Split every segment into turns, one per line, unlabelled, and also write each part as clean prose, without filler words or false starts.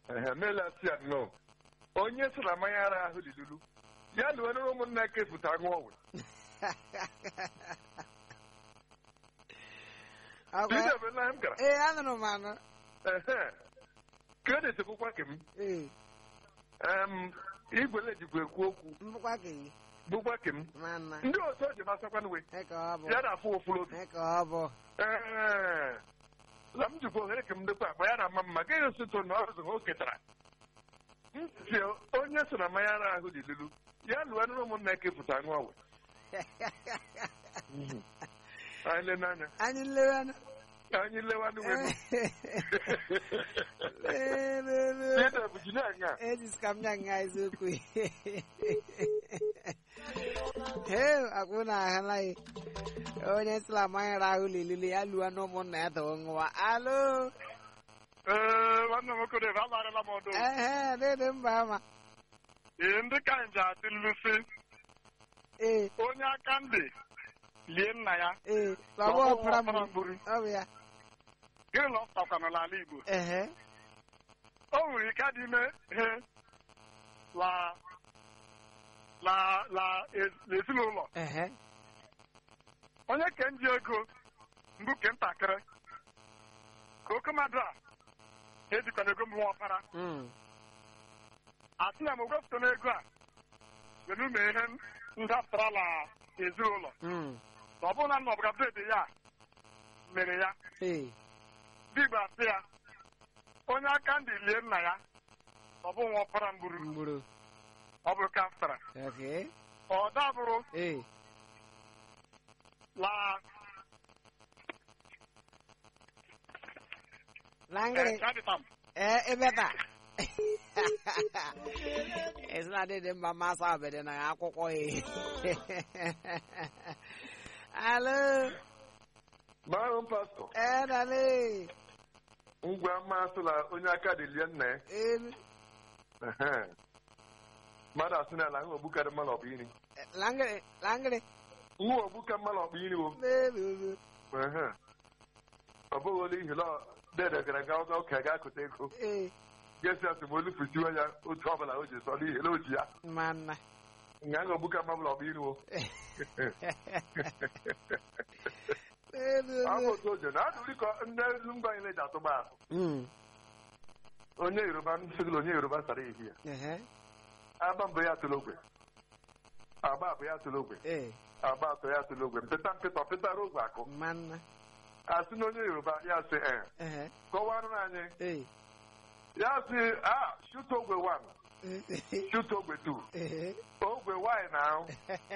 Melasian no. Onye sịra mmanya ara ahụ lilulu. Ya lụọ nụrụ ụmụnna kefụta ṅụọ ọgwụ. Bidebe na m gara.
Anụrụ m anụ.
Credit bụkwa ke m. Igwele jikwa ekwu okwu.
Mbụkwa ke gị.
Bụkwa ke m.
Mana.
Ndị otu o ji masakwa nwe.
Eke ọ bụ.
Ya na-afụ ofulu obi.
Eke ọ bụ.
La m jikwa ohere ke m dịkwa akpa ya na ama mma gaghị osoto na ọzọ o ketara. Ntị onye so na mmanya ara ahụ dị lulu ya lụọ nụrụ ụmụnna ekefụta ṅụọ ọgwụ. Anyị le n'anya.
Anyị nlewe anya.
Anyị lewa n'uwe.
Ejiska m nya nga eziokwu. Akwụ na ahụla ya. Onye sịla mmanya ara ahụ lilili ya lụọ n'ụmụnna ya tọọ ṅụwa. Alo.
Nwanne m nwoke Dave, amarịla m ọdụ.
Dede mba ama.
Ndị ka nje adị lụsị. Onye aka ndị lie nna ya.
Lọbụ ọpara mburu. Ọ bụ ya.
Gịnị na ọ pụtakwana n'ala Igbo? O nwere ike dị ime ihe n'ezinụlọ. Onye ke nji ego mbụ ke ntakịrị ka oke mmadụ a ejikwana ego mbụ ọpara. Asị ya ma ogwepụta n'ego a were ume ihe ndapụtara na ezinụlọ. Ọ bụrụ na nna ọbụga bred ya mere ya. Dibụ asị ya onye aka ndị lie nna ya ọ bụ nwa ọpara mburu. Ọ bụrụ kafara. Ọ dabụrụ
Langere. Ebeta. It's not in my massa, but in a aqua. Hello.
My own pastor.
Ale.
Grandmaster, onye aka dị lie nna ya. Mmadụ asị na ala nwa obuka dị mmanụ ọkpa iri.
Langere.
Nwa obuka mmanụ ọkpa iri wo. Ọ bụghị olu ihe lọ dede gara aga ọga ụka ga-akụta ego. Gesi asị ma olu fụsiwa ya otu ọbụla o ji sọ n'ihe na oji ya.
Mana.
Nga nwa obuka mmanụ ọkpa iri wo. Ọ bụ otu oje na adụrụ ka ndị mba anyị na-eji atụgba ahụ. Onye Yoruba nsịgụla onye Yoruba sara ihi ya. Aba mbụ ya tụrụ ogwe. Agba abụ ya tụrụ ogwe. Agba atọ ya tụrụ ogwe. Mpịta pịtara ogwe akụ. Asị na onye Yoruba ya sị kọwarụ anyị. Ya sị shoot ogwe 1, shoot ogwe 2, ogwe Y na ahụ.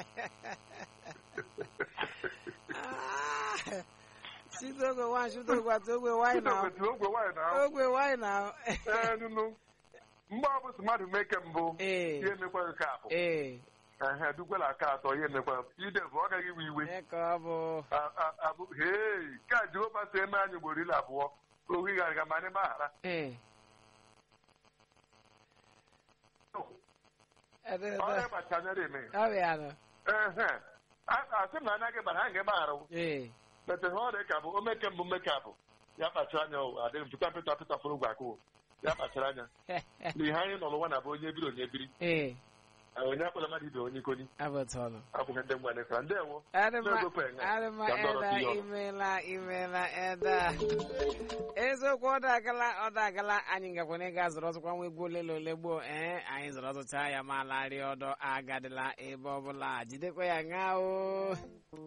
Shoot ogwe 1, shoot ogwe 2, ogwe Y na ahụ.
Ogwe Y na ahụ.
Ogwe Y na ahụ.
Nụnụ. Mgbe ọ bụ mmadụ mee ke mbụ ihe emekwaghị ka abụ. Dukwela aka atọ ihe emekwa ide bụ ọ gaghị iwe iwe. Ka Jehova si eme anyị ugboro ile abụọ ohi gara ma anyị maghara. Ọ ịgbacha anyara eme. Asị m na anya gị gbara ha nga gbaghara. Mete ha ọ dị ka bụ o meke mbụ mmeke abụ ya kpachara anya adịghị m pịta fụrụ ụgwọ akụ ya kpachara anya n'ihe anyị nọ n'ụwa na bụ onye biri onye biri. Onye akpọrọ mmadụ ibe onye ikoni abụghị ndị mgbe nekara ndị ewo
imela eda eziokwu ọ dagala anyị ngakwana ịga zụrụ ọzọkwa nwa egwu ole gboo anyị zụrụ ọzụcha ya ma larịa ọdọ agadịla ebe ọbụla jidekwa ya ṅaa o